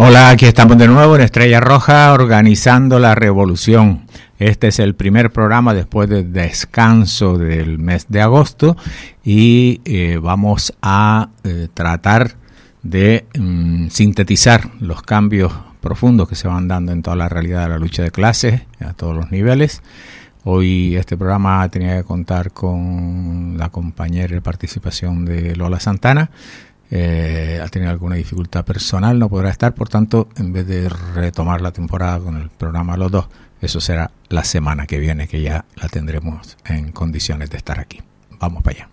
Hola, aquí estamos de nuevo en Estrella Roja organizando la revolución. Este es el primer programa después del descanso del mes de agosto y vamos a tratar de sintetizar los cambios profundos que se van dando en toda la realidad de la lucha de clases a todos los niveles. Hoy este programa tenía que contar con la compañera de participación de Lola Santana. Ha tenido alguna dificultad personal, no podrá estar, por tanto, en vez de retomar la temporada con el programa Los Dos, eso será la semana que viene, que ya la tendremos en condiciones de estar aquí. Vamos para allá.